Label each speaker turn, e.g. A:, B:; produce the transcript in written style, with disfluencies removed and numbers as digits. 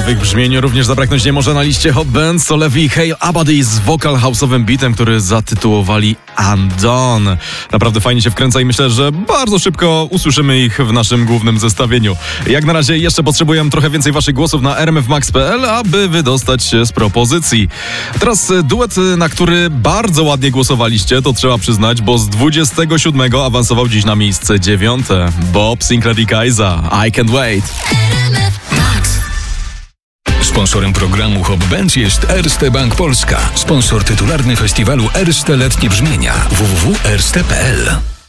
A: w ich brzmieniu również zabraknąć nie może na liście Hot Band, Solevi i Hail Abadi z vocal house'owym beatem, który zatytułowali Undone. Naprawdę fajnie się wkręca i myślę, że bardzo szybko usłyszymy ich w naszym głównym zestawieniu. Jak na razie jeszcze potrzebuję trochę więcej waszych głosów na rmfmax.pl, aby wydostać się z propozycji. Teraz duet, na który bardzo ładnie głosowaliście, to trzeba przyznać, bo z 27 awansował dziś na miejsce 9. Bob Sinclair i Kaiza, I Can't Wait.
B: Sponsorem programu Hot Band jest Erste Bank Polska. Sponsor tytularny festiwalu Erste Letnie Brzmienia. www.erste.pl